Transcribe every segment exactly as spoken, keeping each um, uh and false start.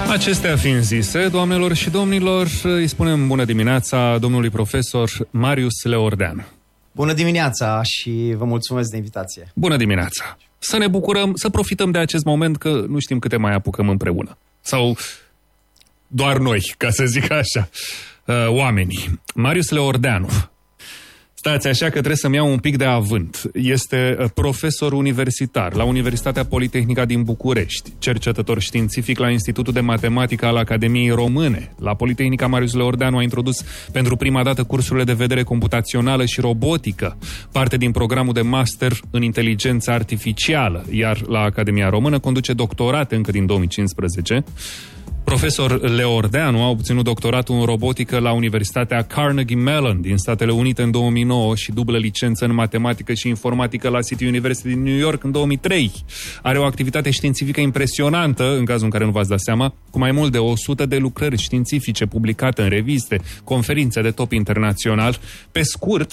Acestea fiind zise, doamnelor și domnilor, îi spunem bună dimineața domnului profesor Marius Leordeanu. Bună dimineața și vă mulțumesc de invitație. Bună dimineața. Să ne bucurăm, să profităm de acest moment că nu știm câte mai apucăm împreună. Sau doar noi, ca să zic așa, oamenii. Marius Leordeanu. Stați așa că trebuie să-mi iau un pic de avânt. Este profesor universitar la Universitatea Politehnica din București, cercetător științific la Institutul de Matematică al Academiei Române. La Politehnica Marius Leordeanu a introdus pentru prima dată cursurile de vedere computațională și robotică, parte din programul de master în inteligență artificială, iar la Academia Română conduce doctorate încă din două mii cincisprezece. Profesor Leordeanu a obținut doctoratul în robotică la Universitatea Carnegie Mellon din Statele Unite în două mii nouă și dublă licență în matematică și informatică la City University din New York în două mii trei. Are o activitate științifică impresionantă, în cazul în care nu v-ați dat seama, cu mai mult de o sută de lucrări științifice publicate în reviste, conferințe de top internațional. Pe scurt,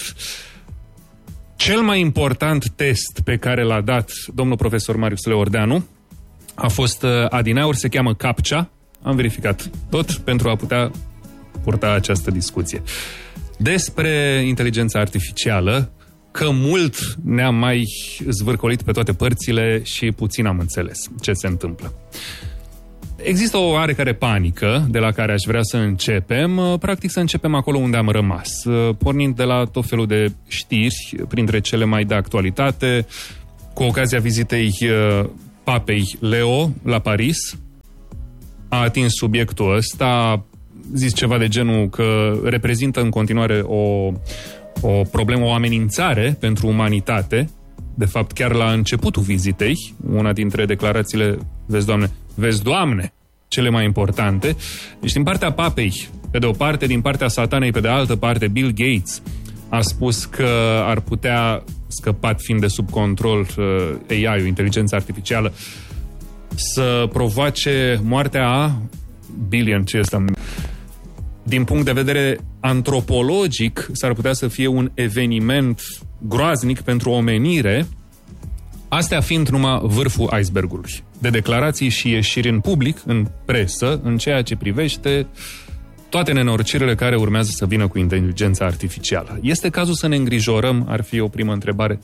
cel mai important test pe care l-a dat domnul profesor Marius Leordeanu a fost adineauri, se cheamă CAPTCHA. Am verificat tot pentru a putea purta această discuție. Despre inteligența artificială, că mult ne-am mai zvârcolit pe toate părțile și puțin am înțeles ce se întâmplă. Există o oarecare panică de la care aș vrea să începem, practic să începem acolo unde am rămas, pornind de la tot felul de știri, printre cele mai de actualitate, cu ocazia vizitei Papei Leo la Paris. A atins subiectul ăsta, a zis ceva de genul că reprezintă în continuare o, o problemă, o amenințare pentru umanitate. De fapt, chiar la începutul vizitei, una dintre declarațiile, vezi, Doamne, vezi, Doamne, cele mai importante. Deci, din partea papei, pe de o parte, din partea satanei, pe de altă parte, Bill Gates a spus că ar putea, scăpat fiind de sub control uh, A I-ul, inteligența artificială, să provoace moartea a billion, ce este? Din punct de vedere antropologic, s-ar putea să fie un eveniment groaznic pentru omenire, astea fiind numai vârful icebergului. De declarații și ieșiri în public, în presă, în ceea ce privește toate nenorocirile care urmează să vină cu inteligența artificială. Este cazul să ne îngrijorăm? Ar fi o primă întrebare.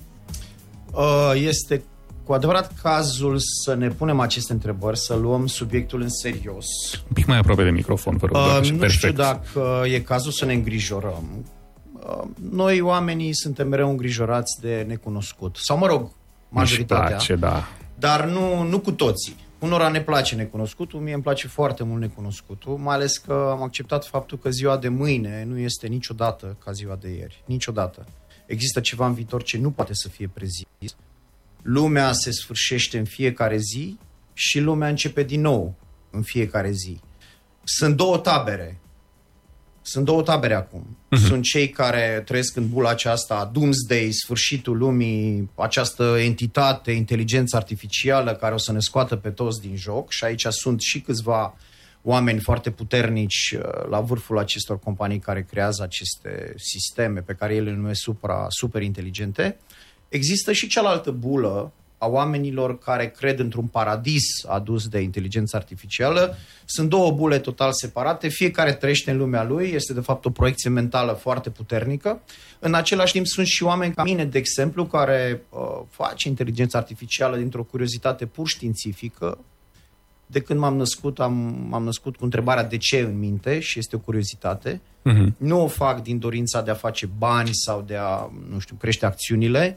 Uh, este cu adevărat cazul să ne punem aceste întrebări, să luăm subiectul în serios. Un pic mai aproape de microfon, vă rog. Uh, așa, nu perfect. știu dacă e cazul să ne îngrijorăm. Uh, noi, oamenii, suntem mereu îngrijorați de necunoscut. Sau, mă rog, majoritatea. Place, da. Dar nu, nu cu toții. Unora ne place necunoscutul, mie îmi place foarte mult necunoscutul, mai ales că am acceptat faptul că ziua de mâine nu este niciodată ca ziua de ieri. Niciodată. Există ceva în viitor ce nu poate să fie prezis. Lumea se sfârșește în fiecare zi și lumea începe din nou în fiecare zi. Sunt două tabere. Sunt două tabere acum. Uh-huh. Sunt cei care trăiesc în bula aceasta, Doomsday, sfârșitul lumii, această entitate, inteligența artificială care o să ne scoată pe toți din joc, și aici sunt și câțiva oameni foarte puternici la vârful acestor companii care creează aceste sisteme pe care ele le numesc supra, super inteligente. Există și cealaltă bulă a oamenilor care cred într-un paradis adus de inteligența artificială. Sunt două bule total separate, fiecare trăiește în lumea lui, este de fapt o proiecție mentală foarte puternică. În același timp sunt și oameni ca mine, de exemplu, care uh, face inteligența artificială dintr-o curiozitate pur științifică. De când m-am născut, am, m-am născut cu întrebarea de ce în minte și este o curiozitate. Uh-huh. Nu o fac din dorința de a face bani sau de a, nu știu, crește acțiunile.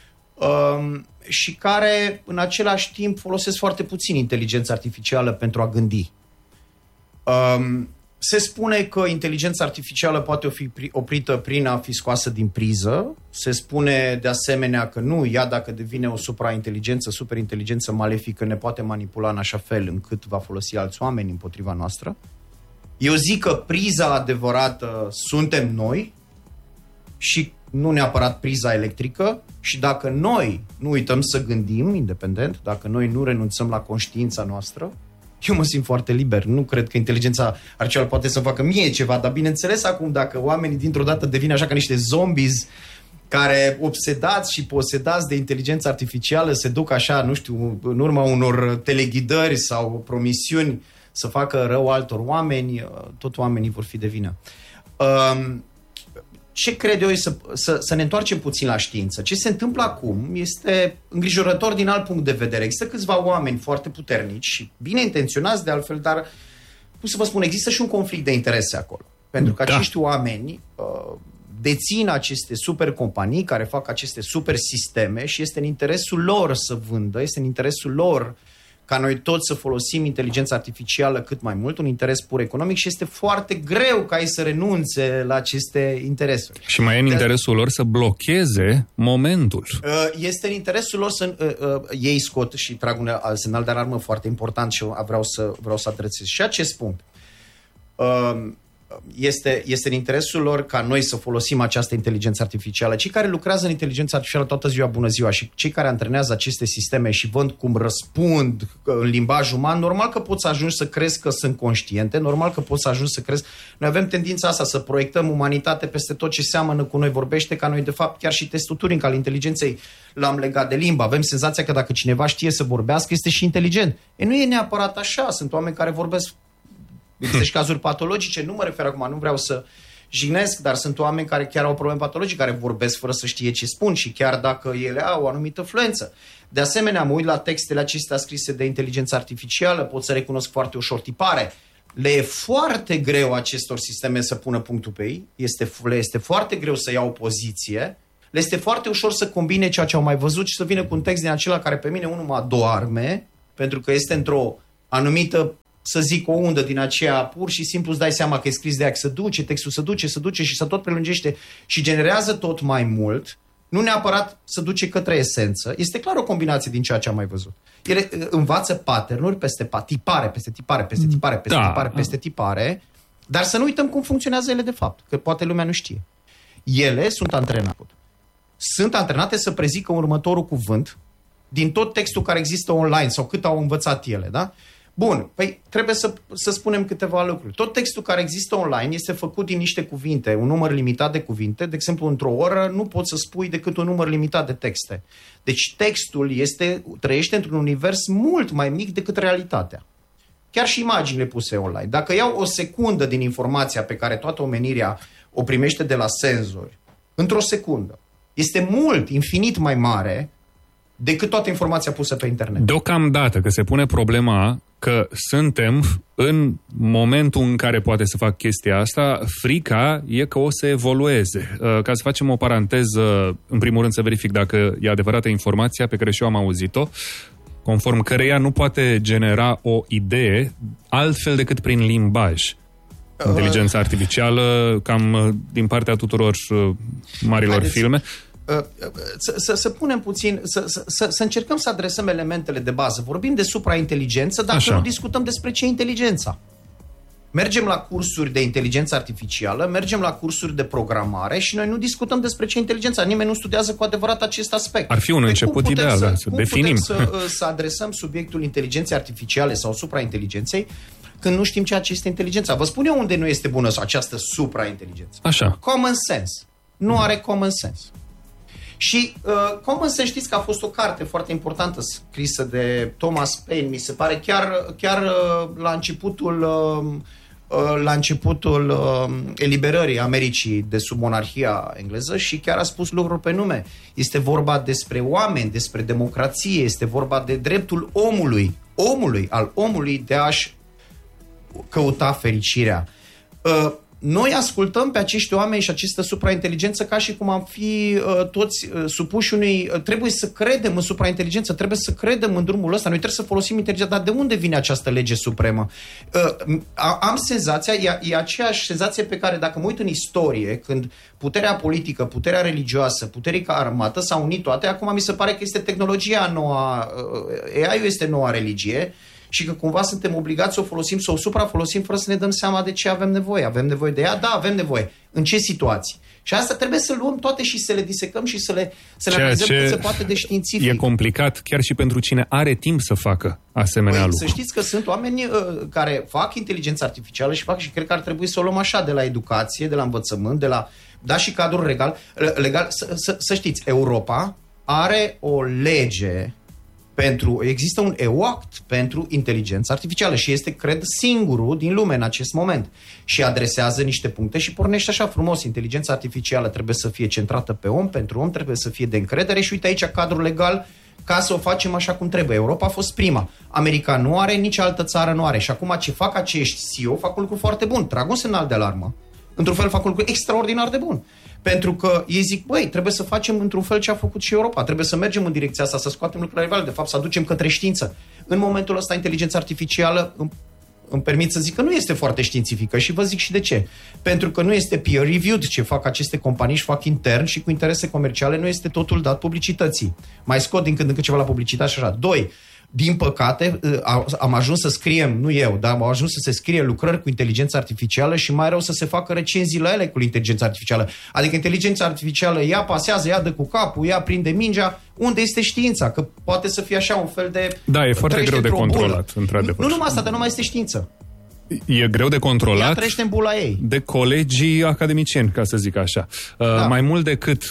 Um, și care în același timp folosesc foarte puțin inteligența artificială pentru a gândi. Um, se spune că inteligența artificială poate fi oprită prin a fi scoasă din priză. Se spune de asemenea că nu, ea dacă devine o suprainteligență, superinteligență malefică, ne poate manipula în așa fel încât va folosi alți oameni împotriva noastră. Eu zic că priza adevărată suntem noi și nu neapărat priza electrică, și dacă noi nu uităm să gândim independent, dacă noi nu renunțăm la conștiința noastră, eu mă simt foarte liber. Nu cred că inteligența artificială poate să facă mie ceva, dar bineînțeles acum dacă oamenii dintr-o dată devin așa ca niște zombies care obsedați și posedați de inteligența artificială se duc așa, nu știu, în urma unor teleghidări sau promisiuni să facă rău altor oameni, tot oamenii vor fi de vină. Uh, Ce cred eu e să, să, să ne întoarcem puțin la știință. Ce se întâmplă acum este îngrijorător din alt punct de vedere. Există câțiva oameni foarte puternici și bine intenționați de altfel, dar, cum să vă spun, există și un conflict de interese acolo. Pentru că da. acești oameni uh, dețin aceste super companii care fac aceste super sisteme și este în interesul lor să vândă, este în interesul lor ca noi toți să folosim inteligența artificială cât mai mult, un interes pur economic și este foarte greu ca ei să renunțe la aceste interese. Și mai e în interesul lor să blocheze momentul. Este în interesul lor să uh, uh, ei scot și trag un semnal de alarmă foarte important și vreau să, vreau să adresez și acest punct. Uh, Este, este în interesul lor ca noi să folosim această inteligență artificială. Cei care lucrează în inteligența artificială toată ziua, bună ziua, și cei care antrenează aceste sisteme și văd cum răspund în limbaj uman, normal că poți să ajungi să crezi că sunt conștiente, normal că poți să ajungi să crezi. Noi avem tendința asta să proiectăm umanitate peste tot ce seamănă cu noi, vorbește ca noi. De fapt, chiar și testul Turing al inteligenței l-am legat de limbă. Avem senzația că dacă cineva știe să vorbească, este și inteligent. E, nu e neapărat așa. Sunt oameni care vorbesc. Există și cazuri patologice, nu mă refer acum, nu vreau să jignesc, dar sunt oameni care chiar au probleme patologice, care vorbesc fără să știe ce spun și chiar dacă ele au o anumită fluență. De asemenea, mă uit la textele acestea scrise de inteligență artificială, pot să recunosc foarte ușor tipare. Le e foarte greu acestor sisteme să pună punctul pe ei, este, le este foarte greu să iau o poziție, le este foarte ușor să combine ceea ce au mai văzut și să vină cu un text din acela care pe mine unul mă adoarme, pentru că este într-o anumită, să zic, o undă din aceea, pur și simplu îți dai seama că e scris de aia, că se duce, textul se duce, se duce și se tot prelungește și generează tot mai mult, nu neapărat să duce către esență. Este clar o combinație din ceea ce am mai văzut. Ele învață pattern-uri peste pa, tipare, peste tipare, peste tipare, peste da. tipare, peste tipare, dar să nu uităm cum funcționează ele de fapt, că poate lumea nu știe. Ele sunt antrenate. Sunt antrenate să prezică următorul cuvânt din tot textul care există online sau cât au învățat ele, da? Bun, păi trebuie să, să spunem câteva lucruri. Tot textul care există online este făcut din niște cuvinte, un număr limitat de cuvinte. De exemplu, într-o oră nu poți să spui decât un număr limitat de texte. Deci textul este, trăiește într-un univers mult mai mic decât realitatea. Chiar și imaginile puse online. Dacă iau o secundă din informația pe care toată omenirea o primește de la senzori, într-o secundă, este mult, infinit mai mare decât toată informația pusă pe internet. Deocamdată că se pune problema că suntem în momentul în care poate să fac chestia asta, frica e că o să evolueze. Ca să facem o paranteză, în primul rând să verific dacă e adevărată informația pe care și eu am auzit-o, conform căreia nu poate genera o idee altfel decât prin limbaj. Inteligența artificială, cam din partea tuturor marilor Haideți. filme. Să, să, să punem puțin, să, să, să încercăm să adresăm elementele de bază. Vorbim de suprainteligență, dar nu discutăm despre ce e inteligența. Mergem la cursuri de inteligență artificială, mergem la cursuri de programare și noi nu discutăm despre ce e inteligența. Nimeni nu studiază cu adevărat acest aspect. Ar fi un început ideal, să, să cum definim. Putem să, să adresăm subiectul inteligenței artificiale sau suprainteligenței când nu știm ceea ce este inteligența. Vă spun eu unde nu este bună această suprainteligență. Așa. Common sense. Nu are common sense. Și uh, Common Sense, știți că a fost o carte foarte importantă scrisă de Thomas Paine, mi se pare, chiar, chiar uh, la începutul, uh, uh, la începutul uh, eliberării Americii de sub monarhia engleză și chiar a spus lucruri pe nume. Este vorba despre oameni, despre democrație, este vorba de dreptul omului, omului, al omului de a-și căuta fericirea. Uh, Noi ascultăm pe acești oameni și această suprainteligență ca și cum am fi uh, toți uh, supuși unui... Uh, trebuie să credem în suprainteligență, trebuie să credem în drumul ăsta, noi trebuie să folosim inteligența. Dar de unde vine această lege supremă? Uh, am senzația, e, e aceeași senzație pe care dacă mă uit în istorie, când puterea politică, puterea religioasă, puterea armată s-au unit toate, acum mi se pare că este tehnologia noua, uh, A I-ul este noua religie, și că cumva suntem obligați să o folosim, să o suprafolosim fără să ne dăm seama de ce avem nevoie. Avem nevoie de ea? Da, avem nevoie. În ce situații? Și asta trebuie să luăm toate și să le disecăm și să le, să le analizăm cât se poate de științific. E complicat chiar și pentru cine are timp să facă asemenea păi, lucruri. Să știți că sunt oameni uh, care fac inteligență artificială și fac și cred că ar trebui să o luăm așa de la educație, de la învățământ, de la... Da, și cadrul legal. legal să, să, să știți, Europa are o lege Pentru, există un E U Act pentru inteligență artificială și este, cred, singurul din lume în acest moment. Și adresează niște puncte și pornește așa frumos. Inteligența artificială trebuie să fie centrată pe om, pentru om trebuie să fie de încredere și uite aici cadrul legal ca să o facem așa cum trebuie. Europa a fost prima. America nu are, nici altă țară nu are. Și acum ce fac acești C E O fac un lucru foarte bun. Trag un semnal de alarmă. Într-un fel fac un lucru extraordinar de bun. Pentru că ei zic, băi, trebuie să facem într-un fel ce a făcut și Europa. Trebuie să mergem în direcția asta, să scoatem lucrurile rivale, de fapt să aducem către știință. În momentul ăsta, inteligența artificială, îmi, îmi permit să zic că nu este foarte științifică și vă zic și de ce. Pentru că nu este peer-reviewed ce fac aceste companii și fac intern și cu interese comerciale nu este totul dat publicității. Mai scot din când în când ceva la publicitate și așa. Doi, din păcate, am ajuns să scriem, nu eu, dar am ajuns să se scrie lucrări cu inteligența artificială și mai rău să se facă recenzii la ele cu inteligența artificială. Adică inteligența artificială ea pasează, ea dă cu capul, ea prinde mingea. Unde este știința? Că poate să fie așa un fel de... Da, e foarte greu de controlat, într-adevăr. Nu numai asta, dar nu mai este știință. E greu de controlat. Ea trăiește în bula ei. De colegii academicieni, ca să zic așa. Da. Uh, mai mult decât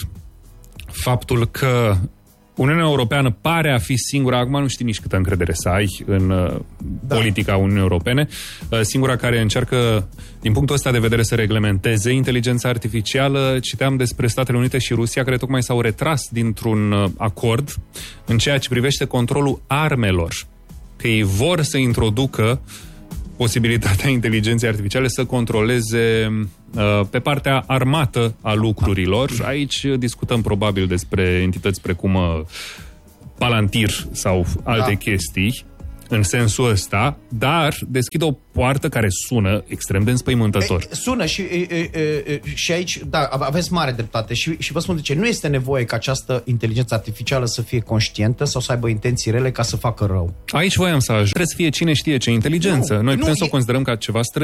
faptul că Uniunea Europeană pare a fi singura, acum nu știi nici câtă încredere să ai în uh, da. politica Uniunii Europene, uh, singura care încearcă, din punctul ăsta de vedere, să reglementeze inteligența artificială. Citeam despre Statele Unite și Rusia, care tocmai s-au retras dintr-un uh, acord în ceea ce privește controlul armelor. Că ei vor să introducă posibilitatea inteligenței artificiale să controleze uh, pe partea armată a lucrurilor. Aici discutăm probabil despre entități precum uh, Palantir sau alte da. chestii în sensul ăsta, dar deschid o poartă care sună extrem de înspăimântător. E, sună și, e, e, e, și aici, da, aveți mare dreptate și, și vă spun de ce. Nu este nevoie ca această inteligență artificială să fie conștientă sau să aibă intenții rele ca să facă rău. Aici voiam să ajung. Trebuie să fie cine știe ce inteligență. Nu, Noi putem nu, să o considerăm ca ceva străin.